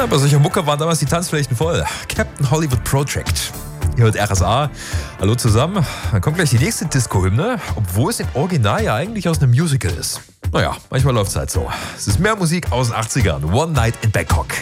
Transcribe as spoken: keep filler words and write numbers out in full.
Ja, bei solcher Mucke waren damals die Tanzflächen voll. Captain Hollywood Project. Ihr hört R S A. Hallo zusammen. Dann kommt gleich die nächste Disco-Hymne, obwohl es im Original ja eigentlich aus einem Musical ist. Naja, manchmal läuft es halt so. Es ist mehr Musik aus den achtzigern. One Night in Bangkok.